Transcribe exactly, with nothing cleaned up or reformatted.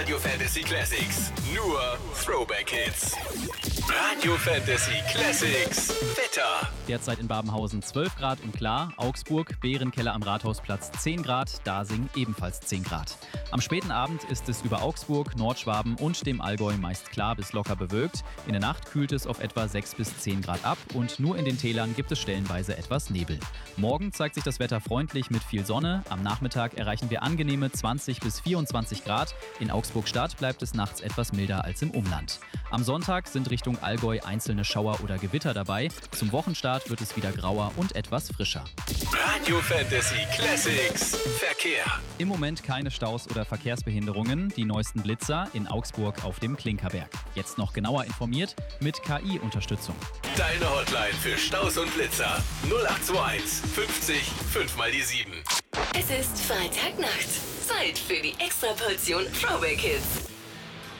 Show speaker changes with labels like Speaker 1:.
Speaker 1: Radio Fantasy Classics. Nur Throwback Hits. Radio Fantasy Classics. Wetter.
Speaker 2: Derzeit in Babenhausen zwölf Grad und klar. Augsburg, Bärenkeller am Rathausplatz zehn Grad. Dasing ebenfalls zehn Grad. Am späten Abend ist es über Augsburg, Nordschwaben und dem Allgäu meist klar bis locker bewölkt. In der Nacht kühlt es auf etwa sechs bis zehn Grad ab und nur in den Tälern gibt es stellenweise etwas Nebel. Morgen zeigt sich das Wetter freundlich mit viel Sonne. Am Nachmittag erreichen wir angenehme zwanzig bis vierundzwanzig Grad. In Augsburg-Stadt bleibt es nachts etwas milder als im Umland. Am Sonntag sind Richtung Allgäu einzelne Schauer oder Gewitter dabei. Zum Wochenstart wird es wieder grauer und etwas frischer.
Speaker 1: Radio Fantasy Classics. Verkehr.
Speaker 2: Im Moment keine Staus oder Verkehrsbehinderungen. Die neuesten Blitzer in Augsburg auf dem Klinkerberg. Jetzt noch genauer informiert mit K I-Unterstützung.
Speaker 1: Deine Hotline für Staus und Blitzer. null acht zwei eins fünfzig fünf mal die sieben.
Speaker 3: Es ist Freitagnacht. Zeit für die Extraportion Throwback Hits.